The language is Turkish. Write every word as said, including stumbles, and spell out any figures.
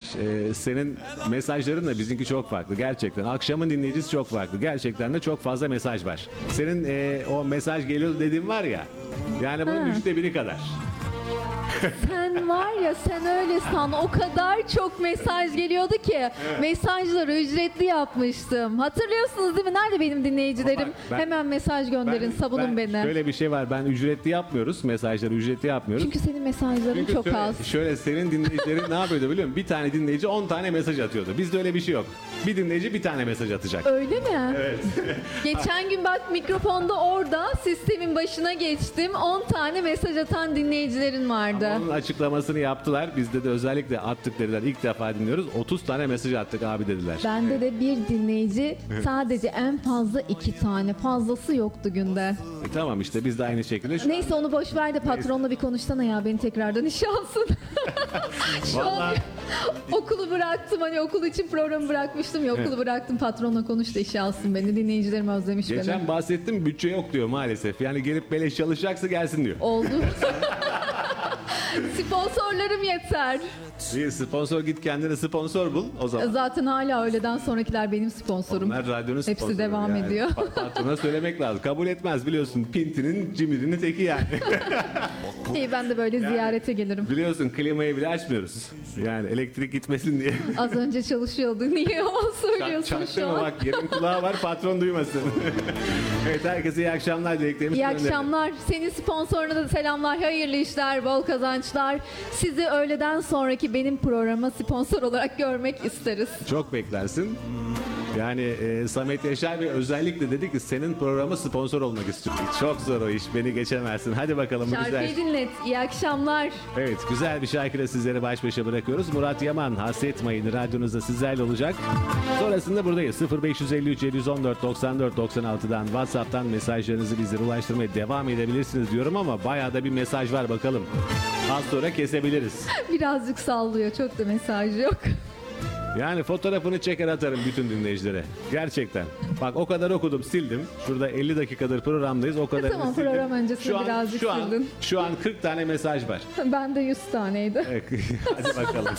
Ee, senin mesajların da bizimki çok farklı gerçekten. Akşamın dinleyicisi çok farklı. Gerçekten de çok fazla mesaj var. Senin e, o mesaj geliyor dediğin var ya. Yani bunun Ha. üçte biri kadar. Sen var ya, sen öyle san. O kadar çok mesaj geliyordu ki mesajları ücretli yapmıştım. Hatırlıyorsunuz değil mi? Nerede benim dinleyicilerim? Bak, ben- Hemen mesaj gönderin, savunun ben- beni. Şöyle bir şey var. Ben ücretli yapmıyoruz. Mesajları ücretli yapmıyoruz. Çünkü senin mesajların Çünkü çok şöyle, az. Şöyle senin dinleyicilerin ne yapıyordu biliyor musun? Bir tane dinleyici on tane mesaj atıyordu. Bizde öyle bir şey yok. Bir dinleyici bir tane mesaj atacak. Öyle mi? Evet. Geçen gün bak, mikrofonda orada sistemin başına geçtim. on tane mesaj atan dinleyicilerin vardı. Onun açıklamasını yaptılar. Bizde de özellikle attıklarından ilk defa dinliyoruz. otuz tane mesaj attık abi dediler. Bende de bir dinleyici, sadece en fazla iki tane. Fazlası yoktu günde. E, tamam işte biz de aynı şekilde. Şu Neyse, onu boş ver de patronla bir konuşsana ya, beni tekrardan işe alsın. Şu an Vallahi- okulu bıraktım, hani okul için programı bırakmıştım ya, okulu bıraktım, patronla konuş da işe alsın beni. Dinleyicilerim özlemiş Geçen beni. bahsettim, bütçe yok diyor maalesef. Yani gelip beleş çalışacaksa gelsin diyor. Oldu. Sponsorlarım yeter. Bir sponsor, git kendine sponsor bul o zaman. Zaten hala öğleden sonrakiler benim sponsorum. Onlar radyonun Hepsi sponsoru devam yani. ediyor. Pa- Patrona söylemek lazım. Kabul etmez biliyorsun. Pintinin cimrinin teki yani. İyi, ben de böyle ziyarete gelirim. Biliyorsun klimayı bile açmıyoruz. Yani elektrik gitmesin diye. Az önce çalışıyordu. Niye yalan söylüyorsun Çaktı şu mı an? bak, yerin kulağı var, patron duymasın. Evet, herkese iyi akşamlar dileklerimizi İyi gönderelim. akşamlar. Senin sponsoruna da selamlar. Hayırlı işler, bol kazançlar. Sizi öğleden sonraki benim programa sponsor olarak görmek isteriz. Çok beklersin. Yani e, Samet Yaşar Bey özellikle dedi ki senin programa sponsor olmak istiyorum. Çok zor o iş, beni geçemezsin. Hadi bakalım bu güzel. Şarkıyı dinlet. İyi akşamlar. Evet, güzel bir şarkıyla sizleri baş başa bırakıyoruz. Murat Yaman, Hasret Mayını radyonuzda sizlerle olacak. Sonrasında buradayız. sıfır beş yüz elli üç yedi yüz on dört doksan dört doksan altıdan WhatsApp'tan mesajlarınızı bizlere ulaştırmaya devam edebilirsiniz diyorum ama bayağı da bir mesaj var bakalım. Az sonra kesebiliriz. Birazcık sallıyor. Çok da mesaj yok. Yani fotoğrafını çeker atarım bütün dinleyicilere. Gerçekten. Bak o kadar okudum, sildim. Şurada elli dakikadır programdayız. O kadar tamam, program öncesinde birazcık şu an, sildin. şu an kırk tane mesaj var. Ben de yüz taneydi. Evet, hadi bakalım.